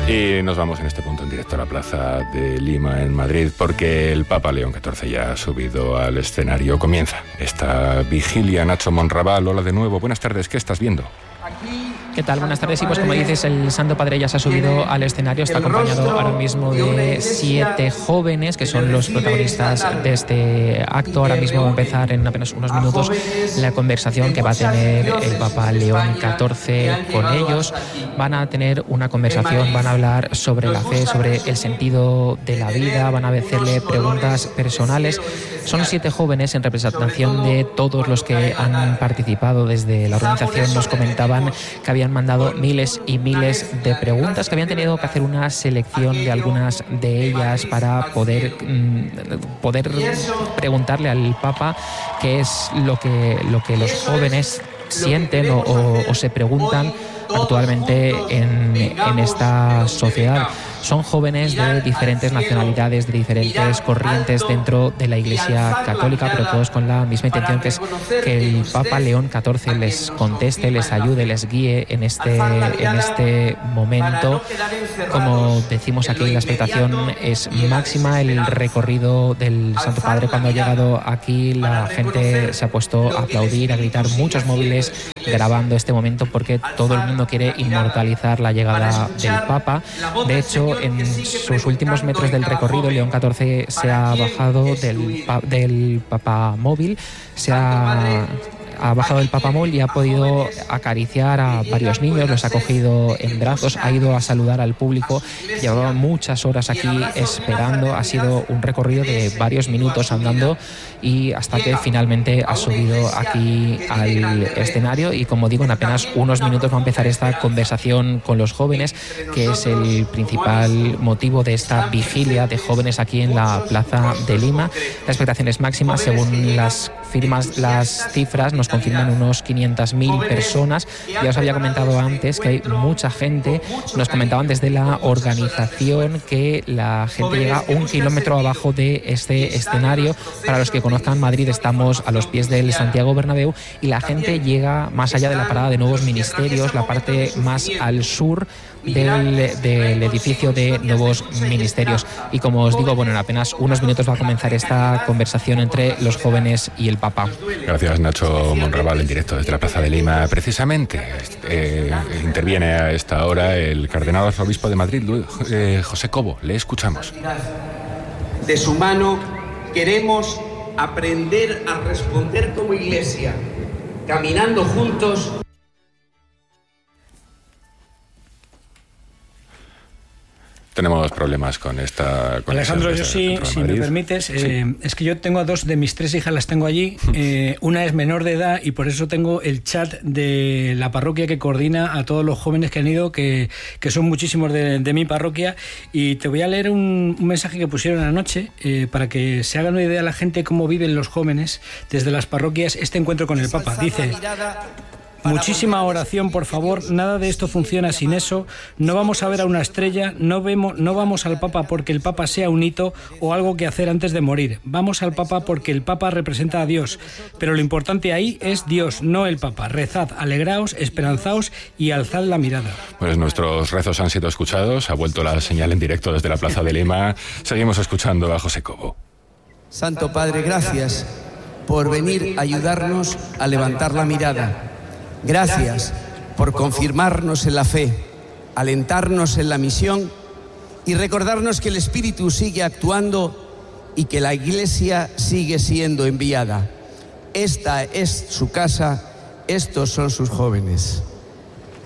Y nos vamos en este punto en directo a la Plaza de Lima, en Madrid, porque el Papa León XIV ya ha subido al escenario. Comienza esta vigilia. Nacho Monraval, hola de nuevo. Buenas tardes, ¿qué estás viendo? ¿Qué tal? Buenas tardes. Y pues como dices, el Santo Padre ya se ha subido al escenario. Está acompañado ahora mismo de 7 jóvenes que son los protagonistas de este acto. Ahora mismo va a empezar en apenas unos minutos la conversación que va a tener el Papa León XIV con ellos. Van a tener una conversación, van a hablar sobre la fe, sobre el sentido de la vida, van a hacerle preguntas personales. Son 7 jóvenes en representación de todos los que han participado desde la organización. Nos comentaban que habían mandado miles y miles de preguntas, que habían tenido que hacer una selección de algunas de ellas para poder preguntarle al Papa qué es lo que los jóvenes sienten o se preguntan actualmente en esta sociedad. Son jóvenes de diferentes nacionalidades, de diferentes corrientes dentro de la Iglesia Católica, pero todos con la misma intención, que es que el Papa León XIV les conteste, les ayude, les guíe en este momento. Como decimos aquí, la expectación es máxima. El recorrido del Santo Padre, cuando ha llegado aquí, la gente se ha puesto a aplaudir, a gritar, muchos móviles grabando este momento, porque todo el mundo quiere inmortalizar la llegada del Papa. De hecho, en sus últimos metros del recorrido, León XIV se ha bajado del papamóvil, ha bajado del papamóvil y ha podido acariciar a varios niños, los ha cogido en brazos, ha ido a saludar al público. Llevaba muchas horas aquí esperando, ha sido un recorrido de varios minutos andando, y hasta que finalmente ha subido aquí al escenario. Y como digo, en apenas unos minutos va a empezar esta conversación con los jóvenes, que es el principal motivo de esta vigilia de jóvenes aquí en la Plaza de Lima. La expectación es máxima, según las cifras nos confirman unos 500.000 personas. Ya os había comentado antes que hay mucha gente. Nos comentaban desde la organización que la gente llega 1 kilómetro abajo de este escenario. Para los que conozcan Madrid, estamos a los pies del Santiago Bernabéu, y la gente llega más allá de la parada de Nuevos Ministerios, la parte más al sur del edificio de Nuevos Ministerios. Y como os digo, en apenas unos minutos va a comenzar esta conversación entre los jóvenes y el Papa. Gracias, Nacho Monraval, en directo desde la Plaza de Lima. Precisamente interviene a esta hora el cardenal arzobispo de Madrid, José Cobo. Le escuchamos. De su mano queremos aprender a responder como Iglesia, caminando juntos. Tenemos problemas con esta... Alejandro, yo sí, si me permites, es que yo tengo a 2 de mis 3 hijas, las tengo allí. Una es menor de edad y por eso tengo el chat de la parroquia que coordina a todos los jóvenes que han ido, que son muchísimos de mi parroquia. Y te voy a leer un mensaje que pusieron anoche para que se hagan una idea a la gente cómo viven los jóvenes desde las parroquias este encuentro con el Papa. Dice: muchísima oración, por favor, nada de esto funciona sin eso. No vamos a ver a una estrella, no vamos al Papa porque el Papa sea un hito o algo que hacer antes de morir. Vamos al Papa porque el Papa representa a Dios, pero lo importante ahí es Dios, no el Papa. Rezad, alegraos, esperanzaos y alzad la mirada. Pues nuestros rezos han sido escuchados, ha vuelto la señal en directo desde la Plaza de Lima. Seguimos escuchando a José Cobo. Santo Padre, gracias por venir a ayudarnos a levantar la mirada. Gracias por confirmarnos en la fe, alentarnos en la misión y recordarnos que el Espíritu sigue actuando y que la Iglesia sigue siendo enviada. Esta es su casa, estos son sus jóvenes.